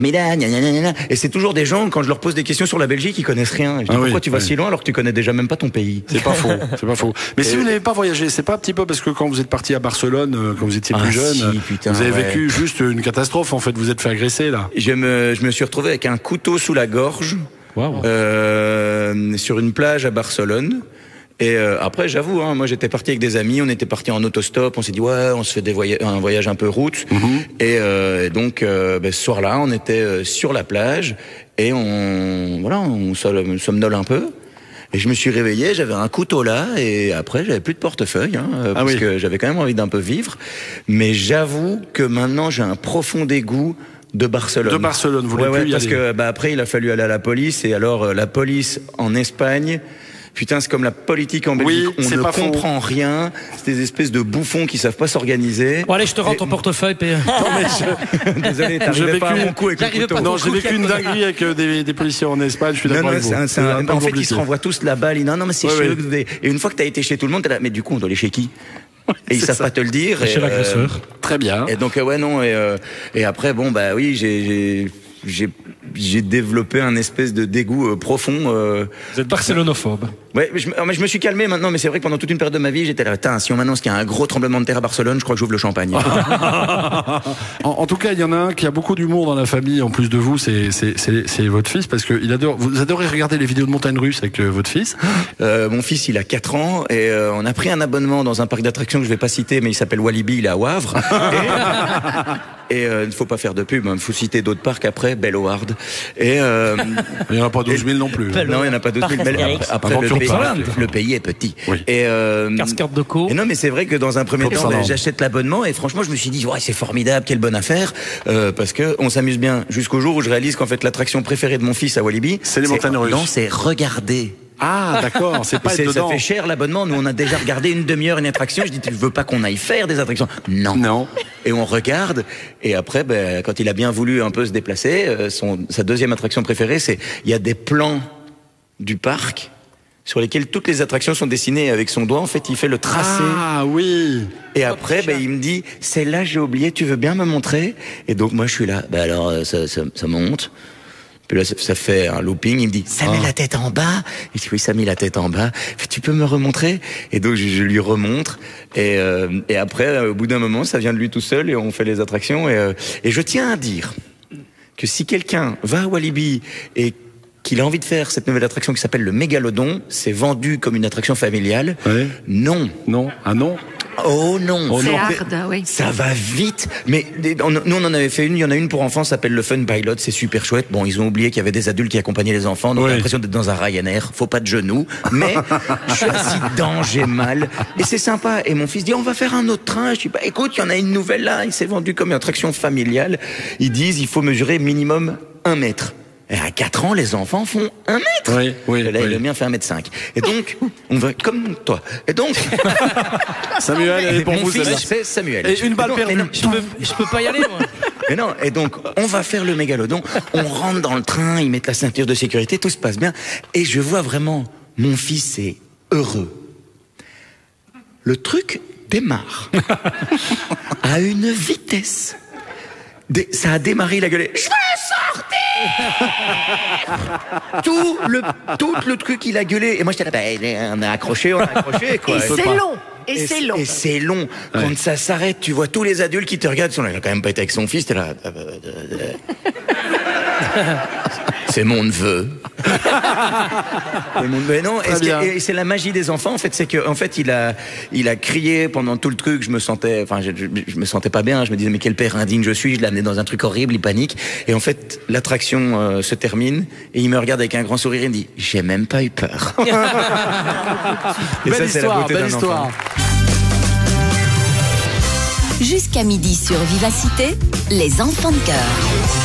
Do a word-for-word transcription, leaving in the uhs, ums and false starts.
Mais là, gna, gna, gna, gna. Et c'est toujours des gens, quand je leur pose des questions sur la Belgique, ils connaissent rien. Je dis, Ah pourquoi oui, tu vas oui. si loin alors que tu connais déjà même pas ton pays? C'est pas faux, c'est pas faux. Mais Et si vous n'avez pas voyagé, c'est pas un petit peu parce que quand vous êtes parti à Barcelone, euh, quand vous étiez Ah, plus jeune, si, euh, putain, vous avez ouais. vécu juste une catastrophe en fait. Vous êtes fait agresser là. Je me, je me suis retrouvé avec un couteau sous la gorge, Waouh. euh, sur une plage à Barcelone. Et euh, après, j'avoue, hein, moi j'étais parti avec des amis, on était parti en autostop, on s'est dit ouais, on se fait des voyages, un voyage un peu route. Mhm. Et, euh, et donc, euh, ben, ce soir-là, on était euh, sur la plage et on, voilà, on som- somnole un peu. Et je me suis réveillé, j'avais un couteau là, et après j'avais plus de portefeuille, hein, euh, Ah parce oui. que j'avais quand même envie d'un peu vivre. Mais j'avoue que maintenant j'ai un profond dégoût de Barcelone. De Barcelone, vous ouais, voulez ouais, plus y parce aller. que bah, après il a fallu aller à la police, et alors euh, la police en Espagne. Putain, c'est comme la politique en Belgique. Oui, on c'est ne pas faux. comprend rien. C'est des espèces de bouffons qui savent pas s'organiser. Bon allez, je te rends ton portefeuille. P. Désolé, J'ai t'arrivais pas à vécu- mon coup avec le J'arrivais couteau. pas à Non, ton j'ai coup, vécu une Pierre. dinguerie avec euh, des, des policiers en Espagne. Je suis Non, d'accord non, avec vous. c'est un- c'est un- un peu en fait, ils compliqué. se renvoient tous la balle. Ils disent, non, non, mais c'est Ouais, chez ouais. eux que vous avez- Et une fois que t'as été chez tout le monde, t'es là, mais du coup, on doit aller chez qui? Et ils c'est savent ça. pas te le dire. Chez et, l'agresseur. Très bien. Et donc, euh, ouais, non, et, euh, et après, bon, bah oui, j'ai, j'ai, j'ai, j'ai développé un espèce de dégoût euh, profond. Euh, Vous êtes barcelonophobe. ouais, mais je, me- mais je me suis calmé maintenant, mais c'est vrai que pendant toute une période de ma vie, j'étais là, putain, si on m'annonce qu'il y a un gros tremblement de terre à Barcelone, je crois que j'ouvre le champagne. En, en tout cas, il y en a un qui a beaucoup d'humour dans la famille. En plus de vous, c'est c'est c'est c'est votre fils parce que il adore. Vous adorez regarder les vidéos de montagnes russes avec euh, votre fils. Euh, mon fils, il a quatre ans, et euh, on a pris un abonnement dans un parc d'attractions que je vais pas citer, mais il s'appelle Walibi, il est à Wavre. Et il euh, ne faut pas faire de pub, il faut citer d'autres parcs après, Belloward. Et euh, Il n'y en a pas douze mille non plus. non, il n'y en a pas douze mille. Parc Mais Astérix. après, après, le, Aventure pays, Park. le pays est petit. Oui. Et, euh, Cascade de co. et non, mais c'est vrai que dans un premier Faut temps, que ça ben, rende. j'achète l'abonnement, et franchement, je me suis dit, ouais, c'est formidable, quelle bonne affaire, euh, parce que on s'amuse bien jusqu'au jour où je réalise qu'en fait, l'attraction préférée de mon fils à Walibi, C'est les montagnes russes. Non, c'est regarder. Ah, d'accord. C'est pas C'est- être ça dedans. fait cher l'abonnement. Nous, on a déjà regardé une demi-heure une attraction. Je dis, tu veux pas qu'on aille faire des attractions? Non. Non. Et on regarde. Et après, ben, quand il a bien voulu un peu se déplacer, euh, son, sa deuxième attraction préférée, c'est il y a des plans du parc sur lesquels toutes les attractions sont dessinées avec son doigt. En fait, il fait le tracé. Ah oui. Et après, ben, il me dit, celle-là, j'ai oublié. Tu veux bien me montrer? Et donc, moi, je suis là. Ben alors, euh, ça, ça, ça monte. Puis là, ça, ça fait un looping. Il me dit, ça met Ah. la tête en bas. Et je dis, oui, ça met la tête en bas. Il fait, tu peux me remontrer? Et donc, je, je lui remontre. Et, euh, et après, euh, au bout d'un moment, ça vient de lui tout seul et on fait les attractions. Et, euh, et je tiens à dire que si quelqu'un va à Walibi et qu'il a envie de faire cette nouvelle attraction qui s'appelle le Mégalodon, c'est vendu comme une attraction familiale. Ouais. Non. Non. Ah non. Oh non. Oh C'est non. hard, oui. Ça va vite, mais des- on- nous on en avait fait une, il y en a une pour enfants, ça s'appelle le Fun Pilot, c'est super chouette. Bon, ils ont oublié qu'il y avait des adultes qui accompagnaient les enfants, donc Oui. j'ai l'impression d'être dans un Ryanair, faut pas de genoux, mais je suis assis dedans, j'ai mal, et c'est sympa. Et mon fils dit, on va faire un autre train. Je dis, bah écoute, il y en a une nouvelle là, il s'est vendu comme une attraction familiale. Ils disent, il faut mesurer minimum un mètre. Et à quatre ans, les enfants font un mètre. Oui, oui, Là, oui. le mien fait un mètre cinq. Et donc, on va, comme toi. Et donc, Samuel, elle est pour mon vous, fils, celle-là. c'est Samuel. Et une balle Non, mais perdue. non, Je peux, je peux pas y aller, moi. mais non, et donc, on va faire le mégalodon, on rentre dans le train, ils mettent la ceinture de sécurité, tout se passe bien, et je vois vraiment, mon fils est heureux. Le truc démarre à une vitesse. Dé- ça a démarré, il a gueulé, je veux sortir! tout le, tout le truc, il a gueulé, et moi j'étais là, bah, on a accroché, on a accroché, quoi. Et Je peux c'est pas. long. Et c'est long. Et c'est long. Quand ça s'arrête, tu vois tous les adultes qui te regardent. Ils sont là, il a quand même pas été avec son fils. T'es là. C'est mon neveu. C'est mon- Mais non, Très et c'est- bien. et c'est la magie des enfants. En fait, c'est que, en fait, il a, il a crié pendant tout le truc. Je me sentais, enfin, je, je, je me sentais pas bien. Je me disais, mais quel père indigne je suis. Je l'ai amené dans un truc horrible. Il panique. Et en fait, l'attraction euh, se termine et il me regarde avec un grand sourire et il me dit, j'ai même pas eu peur. Et Belle ça, c'est la histoire, beauté belle d'un histoire. enfant. Jusqu'à midi sur Vivacité, les enfants de cœur.